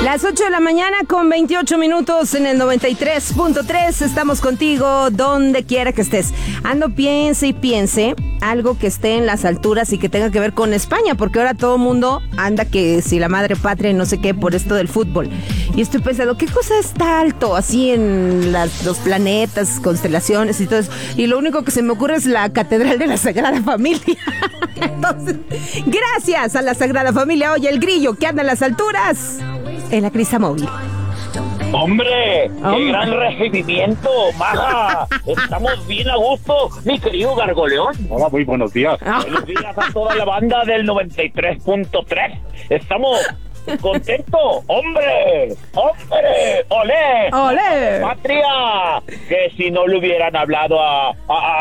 Las 8 de la mañana con 28 minutos en el 93.3. Estamos contigo donde quiera que estés. Ando piense y piense algo que esté en las alturas y que tenga que ver con España, porque ahora todo el mundo anda que si la madre patria y no sé qué por esto del fútbol. Y estoy pensando, ¿qué cosa está alto así en los planetas, constelaciones y todo eso? Y lo único que se me ocurre es la Catedral de la Sagrada Familia. Entonces, gracias a la Sagrada Familia. Oye, el grillo que anda en las alturas en la Cristamóvil. ¡Hombre! ¡Qué gran recibimiento, maja! Estamos bien a gusto, mi querido Gargoleón. Hola, muy buenos días. Buenos días a toda la banda del 93.3. Estamos contentos. ¡Hombre! ¡Hombre! ¡Olé! ¡Olé! ¡Patria! Que si no le hubieran hablado a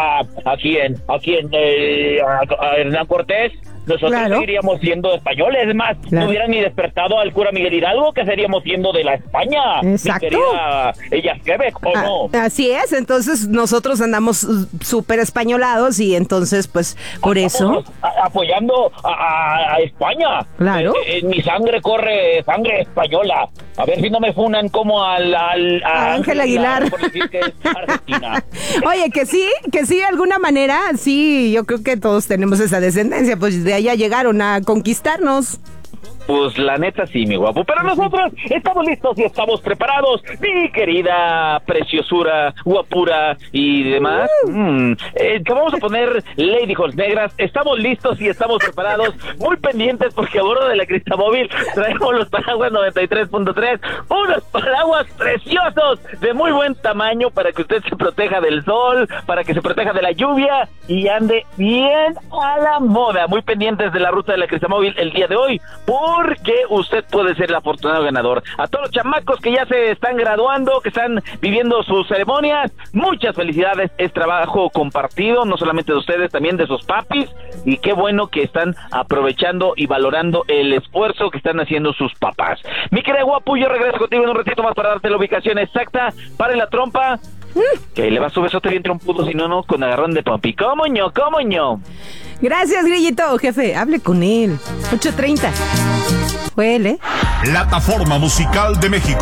Hernán Cortés, nosotros seguiríamos siendo españoles. Es más, no hubieran ni despertado al cura Miguel Hidalgo, que seríamos siendo de la España. Exacto. Mi querida ella Quebec, ¿o no? Así es, entonces nosotros andamos súper españolados y entonces, pues, por eso... apoyando a España. Claro. En mi sangre corre sangre española. A ver si no me funan como a Ángel Aguilar. Por decir que es Argentina. Oye, que sí, de alguna manera, sí, yo creo que todos tenemos esa descendencia, pues de allá llegaron a conquistarnos. Pues la neta sí, mi guapo. Pero nosotros estamos listos y estamos preparados, mi querida preciosura, guapura y demás. Te vamos a poner Lady Halls Negras. Estamos listos y estamos preparados, muy pendientes, porque a bordo de la Cristamóvil traemos los paraguas 93.3, unos paraguas preciosos de muy buen tamaño para que usted se proteja del sol, para que se proteja de la lluvia y ande bien a la moda. Muy pendientes de la ruta de la Cristamóvil el día de hoy, porque usted puede ser el afortunado ganador. A todos los chamacos que ya se están graduando, que están viviendo sus ceremonias, muchas felicidades. Es trabajo compartido, no solamente de ustedes, también de sus papis, y qué bueno que están aprovechando y valorando el esfuerzo que están haciendo sus papás. Mi querida guapo, yo regreso contigo en un ratito más para darte la ubicación exacta para la trompa. Que le va a su besote bien trompudo, si no, con agarrón de papi. ¿Cómo ño? Gracias, Grillito, jefe, hable con él. 8:30. Huele. Plataforma Musical de México,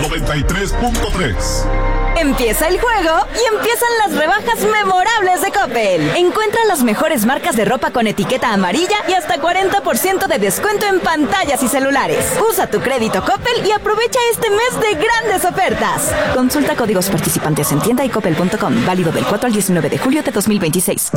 93.3. Empieza el juego y empiezan las rebajas memorables de Coppel. Encuentra las mejores marcas de ropa con etiqueta amarilla y hasta 40% de descuento en pantallas y celulares. Usa tu crédito Coppel y aprovecha este mes de grandes ofertas. Consulta códigos participantes en tienda y coppel.com. Válido del 4 al 19 de julio de 2026.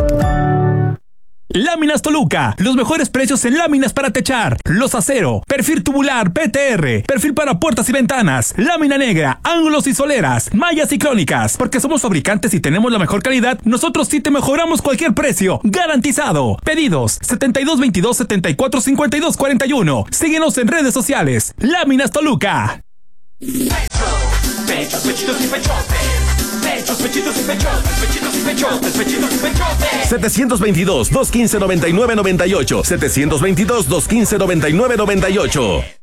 Láminas Toluca, los mejores precios en láminas para techar, los acero, perfil tubular, PTR, perfil para puertas y ventanas, lámina negra, ángulos y soleras, mallas y crónicas. Porque somos fabricantes y tenemos la mejor calidad, nosotros sí te mejoramos cualquier precio, garantizado. Pedidos 7222 74 52 41. Síguenos en redes sociales. Láminas Toluca. Pechos, pechitos y pechotes. Pechos, pechitos y pechotes, pechitos y pechotes, pechitos y pechotes. 722-215-9998. 722-215-9998.